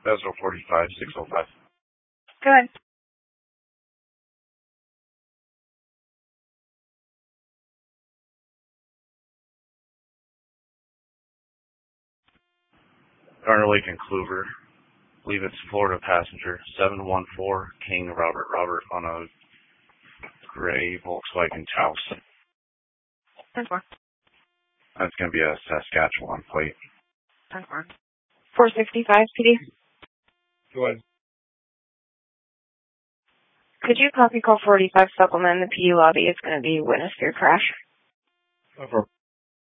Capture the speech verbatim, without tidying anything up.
Bezro forty-five, six oh five. Good. Garner Lake and Kluver. I believe it's Florida passenger. seven one four, King Robert Robert on a gray Volkswagen Taos. ten four. That's going to be a Saskatchewan plate. ten four. four sixty-five, P D. Go ahead. Could you copy call forty-five supplement in the P D lobby? It's going to be witness to your crash. No problem.